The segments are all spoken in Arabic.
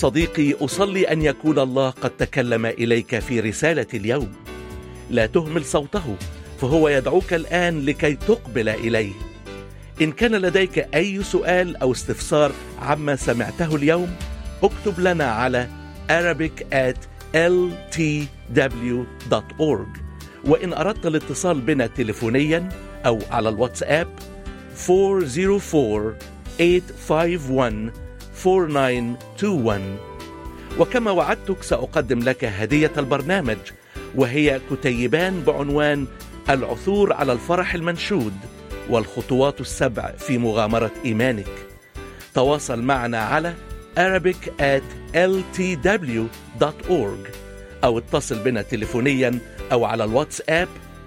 صديقي، أصلي أن يكون الله قد تكلم إليك في رسالة اليوم. لا تهمل صوته، فهو يدعوك الآن لكي تقبل إليه. إن كان لديك أي سؤال أو استفسار عما سمعته اليوم، اكتب لنا على arabic@ltw.org. وإن أردت الاتصال بنا تليفونيا أو على الواتساب 404-851-4921. وكما وعدتك سأقدم لك هدية البرنامج، وهي كتيبان بعنوان العثور على الفرح المنشود والخطوات السبع في مغامرة إيمانك. تواصل معنا على arabic@ltw.org أو اتصل بنا تليفونيا أو على الواتساب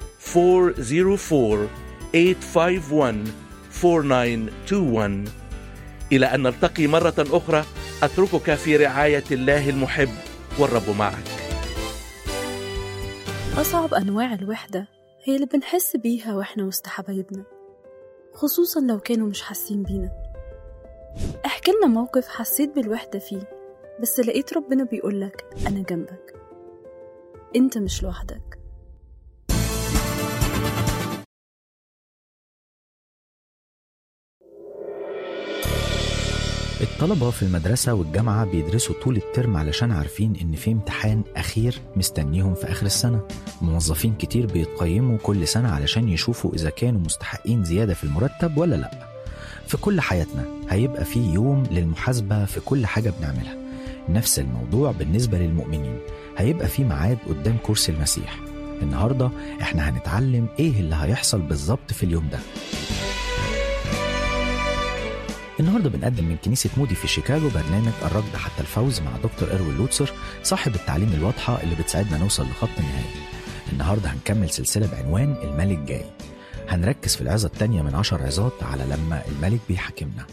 404-851-4921. إلى أن نلتقي مرة أخرى، أتركك في رعاية الله المحب، والرب معك. أصعب أنواع الوحدة هي اللي بنحس بيها وإحنا وسط حبايبنا، خصوصا لو كانوا مش حاسين بينا. احكي لنا موقف حسيت بالوحدة فيه، بس لقيت ربنا بيقولك أنا جنبك، أنت مش لوحدك. الطلبة في المدرسة والجامعة بيدرسوا طول الترم علشان عارفين إن في امتحان أخير مستنيهم في آخر السنة. موظفين كتير بيتقيموا كل سنة علشان يشوفوا إذا كانوا مستحقين زيادة في المرتب ولا لأ. في كل حياتنا هيبقى في يوم للمحاسبة في كل حاجة بنعملها. نفس الموضوع بالنسبة للمؤمنين، هيبقى في ميعاد قدام كرسي المسيح. النهاردة احنا هنتعلم ايه اللي هيحصل بالظبط في اليوم ده. النهاردة بنقدم من كنيسة مودي في شيكاغو برنامج الركض حتى الفوز مع دكتور إروين لوتسر، صاحب التعليم الواضحة اللي بتساعدنا نوصل لخط النهاية. النهاردة هنكمل سلسلة بعنوان الملك جاي. هنركز في العظة التانية من 10 عظات على لما الملك بيحكمنا.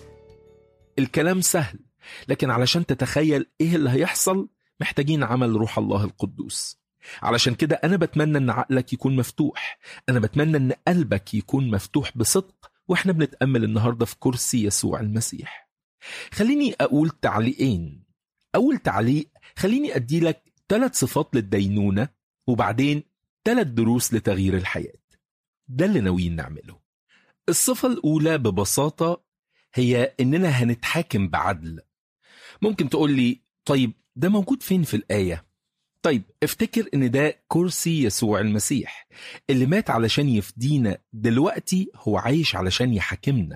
الكلام سهل، لكن علشان تتخيل ايه اللي هيحصل محتاجين عمل روح الله القدوس. علشان كده أنا بتمنى أن عقلك يكون مفتوح، أنا بتمنى أن قلبك يكون مفتوح بصدق وإحنا بنتأمل النهاردة في كرسي يسوع المسيح. خليني أقول تعليقين. أول تعليق، خليني أدي لك 3 صفات للدينونة، وبعدين 3 دروس لتغيير الحياة. ده اللي ناويين نعمله. الصفة الأولى ببساطة هي إننا هنتحاكم بعدل. ممكن تقول لي طيب ده موجود فين في الآية؟ طيب افتكر إن ده كرسي يسوع المسيح اللي مات علشان يفدينا، دلوقتي هو عايش علشان يحاكمنا.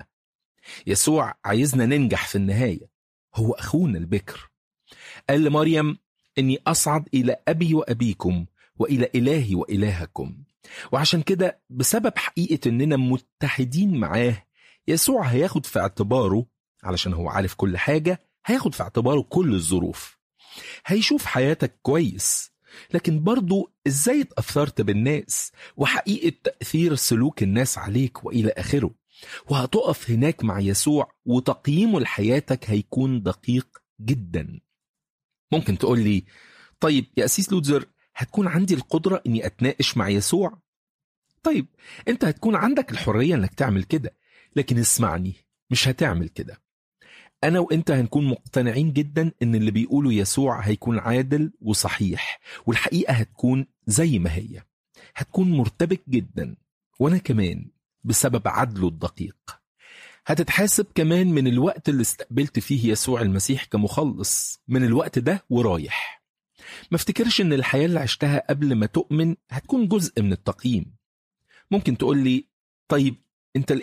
يسوع عايزنا ننجح في النهاية، هو أخونا البكر. قال لمريم إني أصعد إلى أبي وأبيكم وإلى إلهي وإلهكم. وعشان كده بسبب حقيقة إننا متحدين معاه، يسوع هياخد في اعتباره، علشان هو عارف كل حاجة، هياخد في اعتباره كل الظروف. هيشوف حياتك كويس، لكن برضو إزاي اتأثرت بالناس وحقيقة تأثير سلوك الناس عليك وإلى آخره. وهتقف هناك مع يسوع وتقييمه لحياتك هيكون دقيق جدا. ممكن تقول لي طيب يا أسيس لوتزر، هتكون عندي القدرة إني أتناقش مع يسوع؟ طيب أنت هتكون عندك الحرية إنك تعمل كده، لكن اسمعني، مش هتعمل كده. أنا وإنت هنكون مقتنعين جدا إن اللي بيقوله يسوع هيكون عادل وصحيح، والحقيقة هتكون زي ما هي، هتكون مرتبك جدا. وأنا كمان بسبب عدله الدقيق هتتحاسب كمان من الوقت اللي استقبلت فيه يسوع المسيح كمخلص، من الوقت ده ورايح. ما افتكرش إن الحياة اللي عشتها قبل ما تؤمن هتكون جزء من التقييم. ممكن تقول لي طيب أنت